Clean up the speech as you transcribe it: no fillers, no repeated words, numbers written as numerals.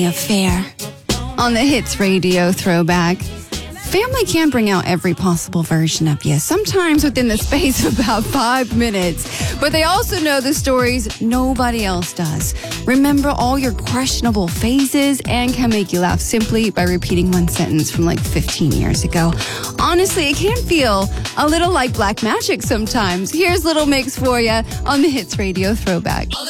Affair on the Hits Radio Throwback. Family can bring out every possible version of you, sometimes within the space of about 5 minutes. But they also know the stories nobody else does. Remember all your questionable phases and can make you laugh simply by repeating one sentence from like 15 years ago. Honestly, it can feel a little like black magic sometimes. Here's Little Mix for you on the Hits Radio Throwback.